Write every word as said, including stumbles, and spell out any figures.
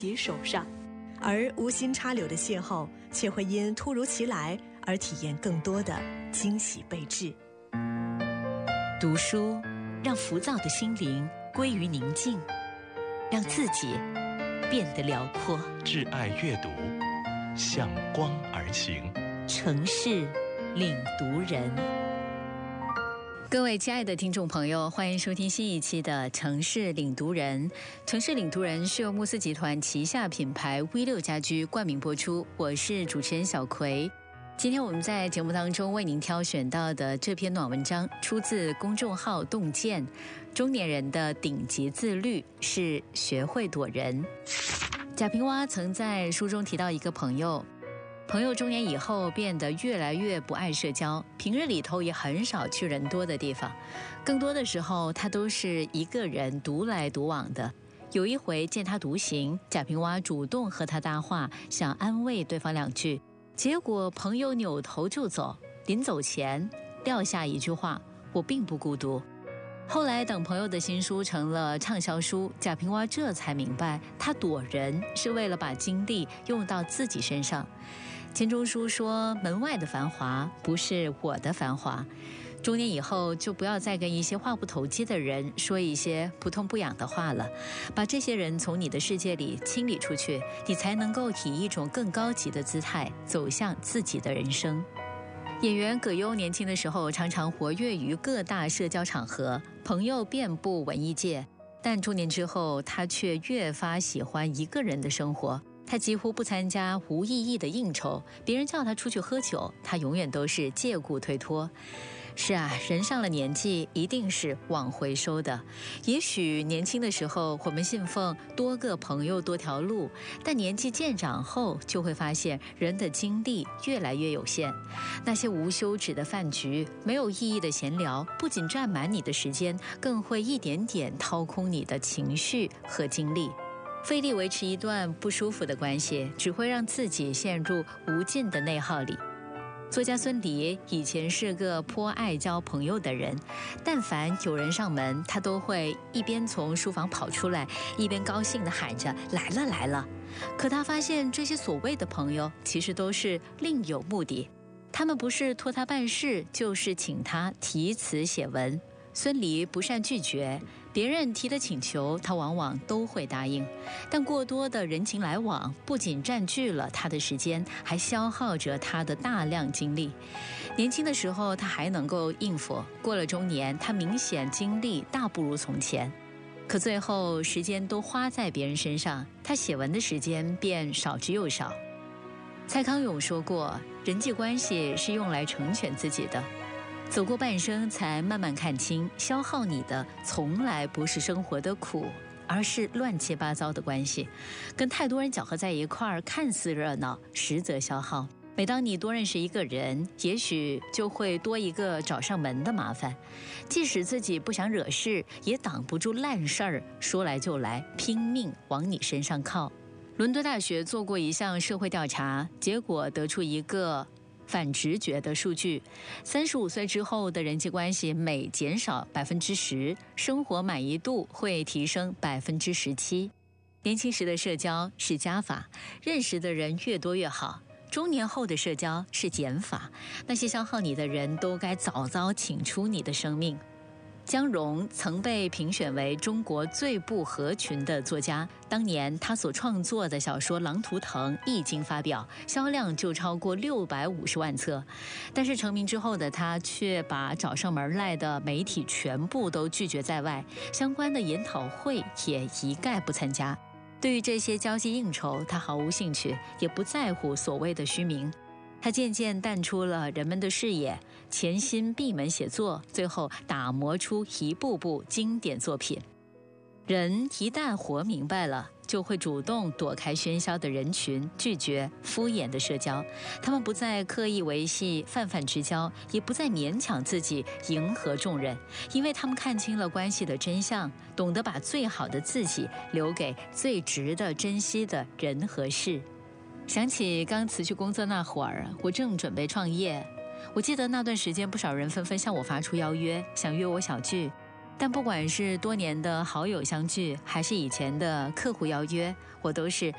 自己手上， 而无心插柳的邂逅却会因突如其来而体验更多的惊喜备至。 读书让浮躁的心灵归于宁静，让自己变得辽阔。 挚爱阅读，向光而行。 城市领读人。各位亲爱的听众朋友，欢迎收听新一期的城市领读人。城市领读人是由慕斯集团旗下品牌 V 六 家居冠名播出，我是主持人小葵。今天我们在节目当中为您挑选到的这篇暖文章出自公众号洞见，中年人的顶级自律是学会躲人。贾平凹曾在书中提到一个朋友，朋友中年以后变得越来越不爱社交，平日里头也很少去人多的地方，更多的时候他都是一个人独来独往的。有一回见他独行，贾平凹主动和他搭话，想安慰对方两句，结果朋友扭头就走，临走前撂下一句话：我并不孤独。后来等朋友的新书成了畅销书，贾平凹这才明白，他躲人是为了把精力用到自己身上。钱钟书说，门外的繁华不是我的繁华。中年以后就不要再跟一些话不投机的人说一些不痛不痒的话了，把这些人从你的世界里清理出去，你才能够以一种更高级的姿态走向自己的人生。演员葛优年轻的时候常常活跃于各大社交场合，朋友遍布文艺界，但中年之后他却越发喜欢一个人的生活。他几乎不参加无意义的应酬，别人叫他出去喝酒，他永远都是借故推脱。是啊，人上了年纪一定是往回收的。也许年轻的时候我们信奉多个朋友多条路，但年纪渐长后就会发现人的精力越来越有限。那些无休止的饭局，没有意义的闲聊，不仅占满你的时间，更会一点点掏空你的情绪和精力。费力维持一段不舒服的关系，只会让自己陷入无尽的内耗里。作家孙犁以前是个颇爱交朋友的人，但凡有人上门，他都会一边从书房跑出来，一边高兴地喊着来了来了。可他发现这些所谓的朋友其实都是另有目的，他们不是托他办事，就是请他题词写文。孙犁不善拒绝，别人提的请求他往往都会答应，但过多的人情来往不仅占据了他的时间，还消耗着他的大量精力。年轻的时候他还能够应付，过了中年他明显精力大不如从前，可最后时间都花在别人身上，他写文的时间便少之又少。蔡康永说过，人际关系是用来成全自己的，走过半生才慢慢看清，消耗你的从来不是生活的苦，而是乱七八糟的关系。跟太多人搅和在一块儿，看似热闹，实则消耗。每当你多认识一个人，也许就会多一个找上门的麻烦。即使自己不想惹事，也挡不住烂事儿说来就来，拼命往你身上靠。伦敦大学做过一项社会调查，结果得出一个反直觉的数据：三十五岁之后的人际关系每减少百分之十，生活满意度会提升百分之十七。年轻时的社交是加法，认识的人越多越好；中年后的社交是减法，那些消耗你的人都该早早请出你的生命。江荣曾被评选为中国最不合群的作家，当年他所创作的小说《狼图腾》一经发表，销量就超过六百五十万册。但是成名之后的他却把找上门来的媒体全部都拒绝在外，相关的研讨会也一概不参加。对于这些交际应酬，他毫无兴趣，也不在乎所谓的虚名。他渐渐淡出了人们的视野，潜心闭门写作，最后打磨出一部部经典作品。人一旦活明白了，就会主动躲开喧嚣的人群，拒绝敷衍的社交。他们不再刻意维系泛泛之交，也不再勉强自己迎合众人，因为他们看清了关系的真相，懂得把最好的自己留给最值得珍惜的人和事。想起刚辞去工作那会儿，我正准备创业。我记得那段时间不少人纷纷向我发出邀约，想约我小聚。但不管是多年的好友相聚，还是以前的客户邀约，我都是